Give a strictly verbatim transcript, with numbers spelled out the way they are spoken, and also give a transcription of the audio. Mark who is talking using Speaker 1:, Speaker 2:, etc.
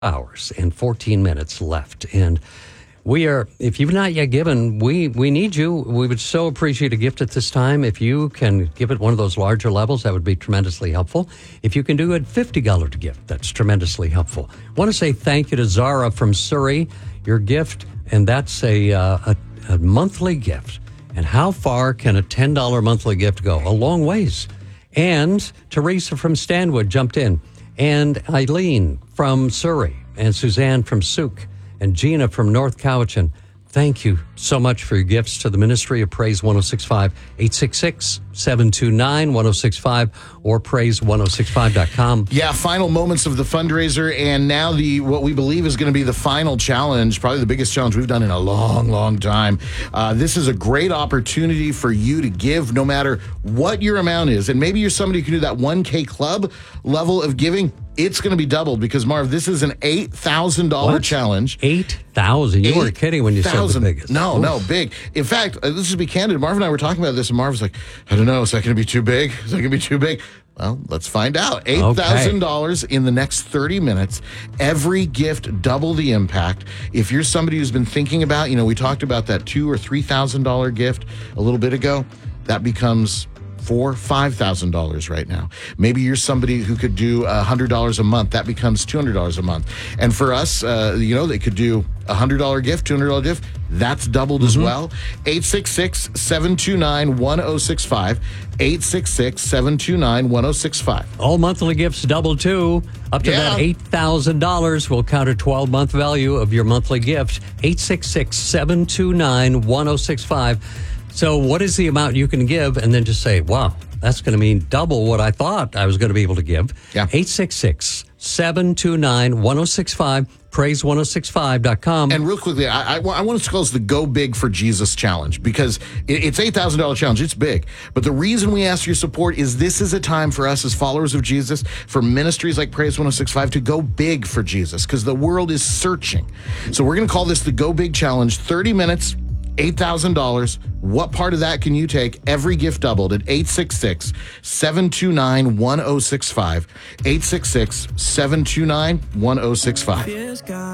Speaker 1: hours and fourteen minutes left. And we are, if you've not yet given, we, we need you. We would so appreciate a gift at this time. If you can give it one of those larger levels, that would be tremendously helpful. If you can do a fifty dollars gift, that's tremendously helpful. I want to say thank you to Zara from Surrey, your gift, and that's a, uh, a, a monthly gift. And how far can a ten dollars monthly gift go? A long ways. And Teresa from Stanwood jumped in, and Eileen from Surrey, and Suzanne from Souk, and Gina from North Cowichan. Thank you so much for your gifts to the Ministry of Praise one oh six five, eight six six, seven two nine, one oh six five, or praise one oh six five dot com.
Speaker 2: Yeah, final moments of the fundraiser, and now the what we believe is going to be the final challenge, probably the biggest challenge we've done in a long, long time. Uh, this is a great opportunity for you to give no matter what your amount is. And maybe you're somebody who can do that one K club level of giving. It's going to be doubled because, Marv, this is an eight thousand dollars challenge.
Speaker 1: eight thousand dollars? You weren't kidding when you said the biggest.
Speaker 2: No,
Speaker 1: Oof.
Speaker 2: no, big. In fact, uh, let's just be candid. Marv and I were talking about this, and Marv was like, I don't know, is that going to be too big? Is that going to be too big? Well, let's find out. eight thousand dollars okay. in the next thirty minutes. Every gift, double the impact. If you're somebody who's been thinking about, you know, we talked about that two thousand dollars or three thousand dollars gift a little bit ago. That becomes four, five thousand dollars right now. Maybe you're somebody who could do a hundred dollars a month. That becomes two hundred dollars a month. And for us, uh, you know, they could do a hundred dollar gift, two hundred dollar gift. That's doubled mm-hmm. as well. eight six six, seven two nine, one oh six five. eight six six, seven two nine, one oh six five.
Speaker 1: All monthly gifts double too. Up to yeah. that eight thousand dollars will count a twelve month value of your monthly gift. eight six six, seven two nine, one oh six five. So what is the amount you can give? And then just say, wow, that's going to mean double what I thought I was going to be able to give.
Speaker 2: Yeah.
Speaker 1: eight six six, seven two nine, one oh six five, praise one oh six five dot com.
Speaker 2: And real quickly, I, I, I want to call this the Go Big for Jesus Challenge because it, it's eight thousand dollars challenge. It's big. But the reason we ask your support is this is a time for us as followers of Jesus, for ministries like Praise one oh six five to go big for Jesus because the world is searching. So we're going to call this the Go Big Challenge. thirty minutes. eight thousand dollars. What part of that can you take? Every gift doubled at eight six six, seven two nine, one oh six five. eight six six, seven two nine, one oh six five.